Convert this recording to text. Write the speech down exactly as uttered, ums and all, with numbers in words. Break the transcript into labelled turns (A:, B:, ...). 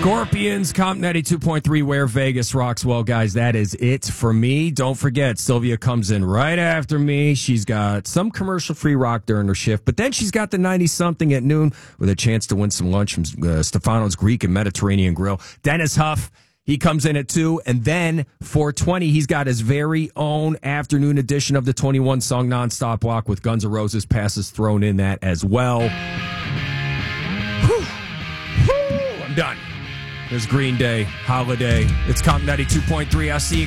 A: Scorpions, Comp ninety-two point three, where Vegas rocks. Well, guys, that is it for me. Don't forget, Sylvia comes in right after me. She's got some commercial-free rock during her shift, but then she's got the ninety-something at noon with a chance to win some lunch from uh, Stefano's Greek and Mediterranean Grill. Dennis Huff, he comes in at two, and then four twenty, he's got his very own afternoon edition of the twenty-one song nonstop walk with Guns N' Roses passes thrown in that as well. Whew. Whew. I'm done. There's Green Day, Holiday. It's Comp ninety-two point three. I'll see you.